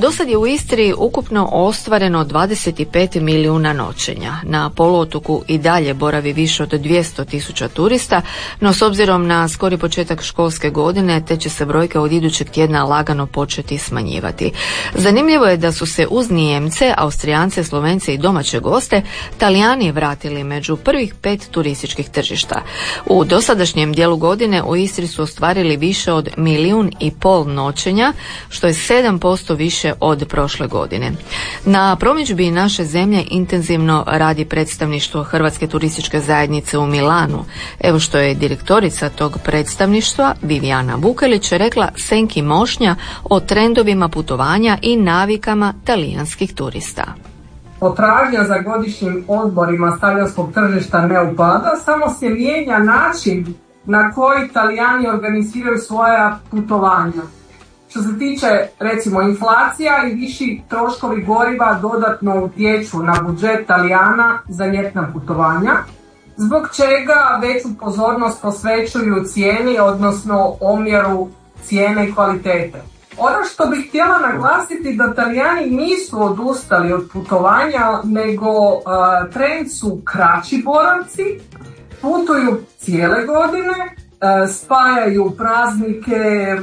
Do sad je u Istri ukupno ostvareno 25 milijuna noćenja. Na poluotoku i dalje boravi više od 200.000 turista, no s obzirom na skori početak školske godine te će se brojke od idućeg tjedna lagano početi smanjivati. Zanimljivo je da su se uz Nijemce, Austrijance, Slovence i domaće goste Talijani vratili među prvih 5 turističkih tržišta. U dosadašnjem dijelu godine u Istri su ostvarili više od 1,5 milijuna noćenja, što je 7% više od prošle godine. Na promidžbi naše zemlje intenzivno radi predstavništvo Hrvatske turističke zajednice u Milanu. Evo što je direktorica tog predstavništva, Vivijana Vukelić, rekla Senki Mošnja o trendovima putovanja i navikama talijanskih turista. Potražnja za godišnjim odmorima s talijanskog tržišta ne upada, samo se mijenja način na koji Talijani organiziraju svoja putovanja. Što se tiče, recimo, inflacija i viši troškovi goriva dodatno utječu na budžet Talijana za ljetna putovanja, zbog čega veću pozornost posvećuju cijeni, odnosno omjeru cijene i kvalitete. Ono što bih htjela naglasiti da Talijani nisu odustali od putovanja, nego trend su kraći boravci, putuju cijele godine, spajaju praznike,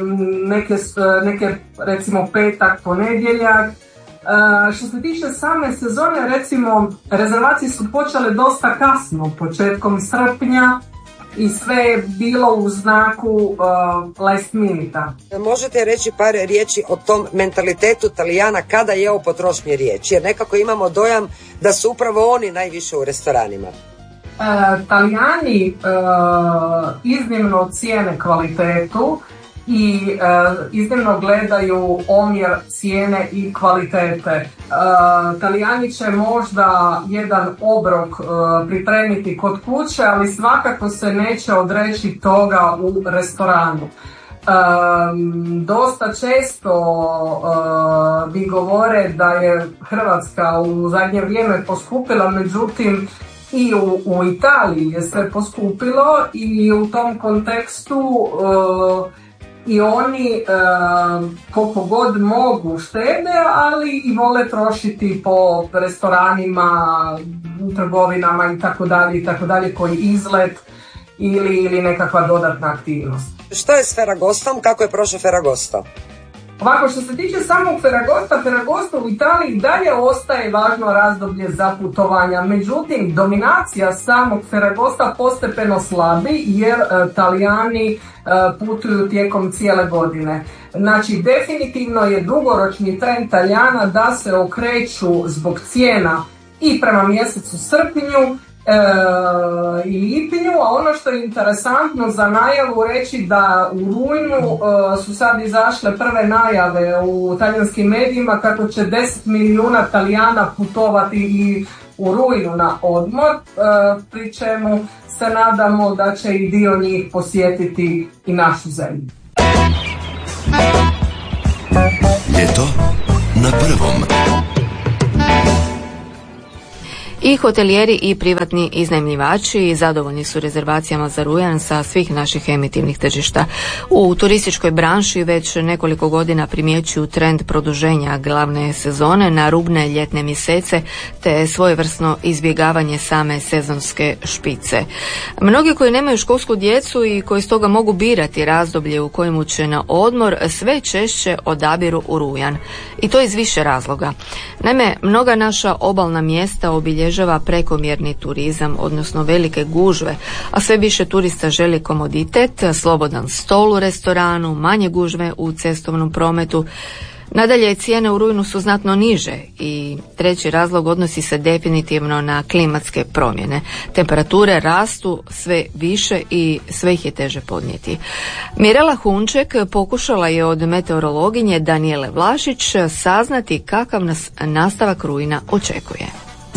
neke recimo petak, ponedjeljak. Što se tiče same sezone, recimo rezervacije su počele dosta kasno, početkom srpnja, i sve je bilo u znaku last minuta. Možete reći par riječi o tom mentalitetu Talijana kada je o potrošnji riječ, jer nekako imamo dojam da su upravo oni najviše u restoranima. Talijani iznimno cijene kvalitetu i iznimno gledaju omjer cijene i kvalitete. Talijani će možda jedan obrok pripremiti kod kuće, ali svakako se neće odreći toga u restoranu. Dosta često vi govore da je Hrvatska u zadnje vrijeme poskupila, međutim i u Italiji je sve poskupilo i u tom kontekstu i oni koliko god mogu štede, ali i vole trošiti po restoranima, trgovinama itd. Koji izlet ili nekakva dodatna aktivnost. Što je s Ferragostom? Kako je prošao Ferragosto? Ovako, što se tiče samog Ferragosto u Italiji dalje ostaje važno razdoblje za putovanja. Međutim, dominacija samog Ferragosta postepeno slabi jer Talijani putuju tijekom cijele godine. Znači, definitivno je dugoročni trend Talijana da se okreću zbog cijena i prema mjesecu srpnju i lipnju, a ono što je interesantno za najavu reći da u rujnu su sad izašle prve najave u talijanskim medijima kako će 10 milijuna Talijana putovati i u rujnu na odmor, pri čemu se nadamo da će i dio njih posjetiti i našu zemlju. Ljeto na prvom. I hotelijeri i privatni iznajmljivači zadovoljni su rezervacijama za rujan sa svih naših emitivnih tržišta. U turističkoj branši već nekoliko godina primjećuju trend produženja glavne sezone na rubne ljetne mjesece te svojevrsno izbjegavanje same sezonske špice. Mnogi koji nemaju školsku djecu i koji stoga mogu birati razdoblje u kojemu će na odmor sve češće odabiru u rujan. I to iz više razloga. Naime, mnoga naša obalna mjesta obilježava prekomjerni turizam, odnosno velike gužve, a sve više turista želi komoditet, slobodan stol u restoranu, manje gužve u cestovnom prometu. Nadalje, cijene u rujnu su znatno niže i treći razlog odnosi se definitivno na klimatske promjene. Temperature rastu sve više i sve ih je teže podnijeti. Mirela Hunček pokušala je od meteorologinje Danijele Vlašić saznati kakav nas nastavak rujna očekuje.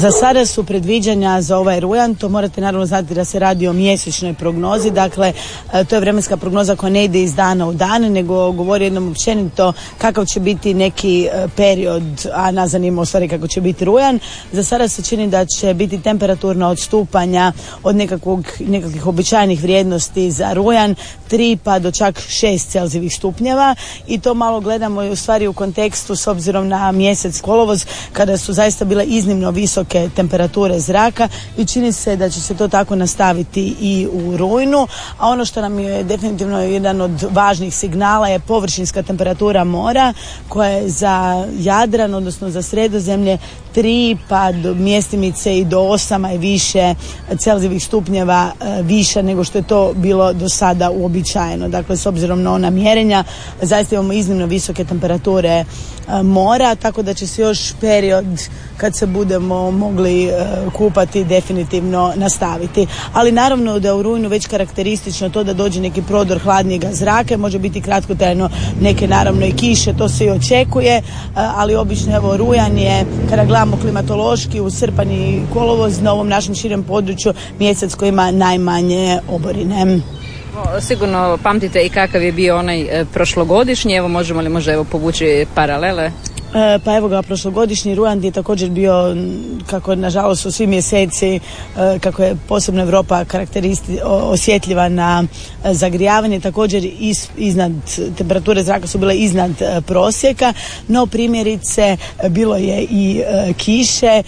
Za sada su predviđanja za ovaj rujan, to morate naravno znati da se radi o mjesečnoj prognozi, dakle to je vremenska prognoza koja ne ide iz dana u dan, nego govori jednom općenito kakav će biti neki period, a nas zanima u stvari kako će biti rujan. Za sada se čini da će biti temperaturna odstupanja od nekakvih običajnih vrijednosti za rujan 3 pa do čak 6 Celzijevih stupnjeva, i to malo gledamo i u stvari u kontekstu s obzirom na mjesec kolovoz kada su zaista bile iznimno visoke temperature zraka, i čini se da će se to tako nastaviti i u rujnu. A ono što nam je definitivno jedan od važnih signala je površinska temperatura mora, koja je za Jadran, odnosno za Sredozemlje 3 pa do mjestimice i do 8 i više Celzijevih stupnjeva više nego što je to bilo do sada uobičajeno. Dakle, s obzirom na ona mjerenja zaista imamo iznimno visoke temperature mora, tako da će se još period kad se budemo mogli kupati definitivno nastaviti. Ali naravno da u rujnu već karakteristično to da dođe neki prodor hladnijega zraka, može biti kratkotrajno neke naravno i kiše, to se i očekuje, ali obično evo rujan je, kada gledamo klimatološki, u srpanj i kolovoz na ovom našem širem području mjesec koji ima najmanje oborine. Sigurno pamtite i kakav je bio onaj prošlogodišnji, evo možemo li možda povući paralele? Pa evo ga, prošlogodišnji rujan je također bio, kako nažalost su svi mjeseci, kako je posebno Europa osjetljiva na zagrijavanje, također iznad, temperature zraka su bile iznad prosjeka, no primjerice bilo je i kiše.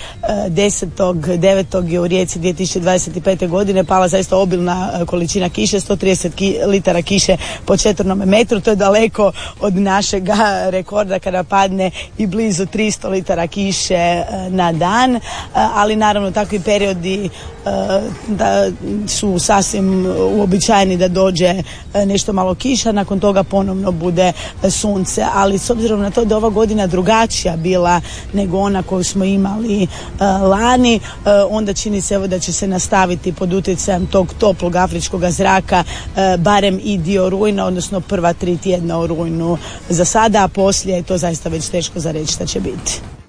10.9. je u Rijeci 2025. godine pala zaista obilna količina kiše, 130 litara kiše po četvrnom metru, to je daleko od našega rekorda kada padne i blizu 300 litara kiše na dan, ali naravno takvi periodi da su sasvim uobičajeni da dođe nešto malo kiša, nakon toga ponovno bude sunce, ali s obzirom na to da ova godina drugačija bila nego ona koju smo imali lani, onda čini se evo da će se nastaviti pod utjecajem tog toplog afričkog zraka barem i dio rujna, odnosno prva 3 tjedna u rujnu za sada, a poslije je to zaista već teško za reći šta će biti.